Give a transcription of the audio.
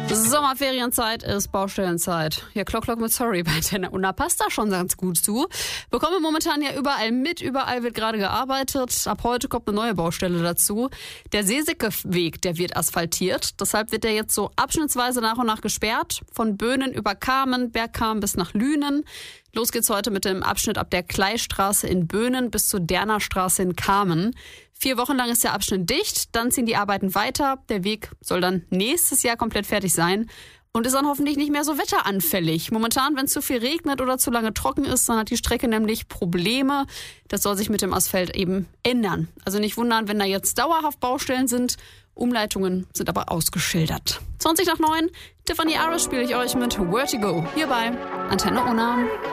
Sommerferienzeit ist Baustellenzeit. Ja, Klock mit Sorry bei Antenne Unna passt da schon ganz gut zu. Bekommen wir momentan ja überall mit, überall wird gerade gearbeitet. Ab heute kommt eine neue Baustelle dazu. Der Seesickeweg, der wird asphaltiert. Deshalb wird der jetzt so abschnittsweise nach und nach gesperrt. Von Böhnen über Kamen, Bergkamen bis nach Lünen. Los geht's heute mit dem Abschnitt ab der Kleistraße in Böhnen bis zur Derner Straße in Kamen. 4 Wochen lang ist der Abschnitt dicht, dann ziehen die Arbeiten weiter. Der Weg soll dann nächstes Jahr komplett fertig sein und ist dann hoffentlich nicht mehr so wetteranfällig. Momentan, wenn es zu viel regnet oder zu lange trocken ist, dann hat die Strecke nämlich Probleme. Das soll sich mit dem Asphalt eben ändern. Also nicht wundern, wenn da jetzt dauerhaft Baustellen sind. Umleitungen sind aber ausgeschildert. 20 nach 9, Tiffany Aris spiele ich euch mit Where to Go hier bei Antenne Unna.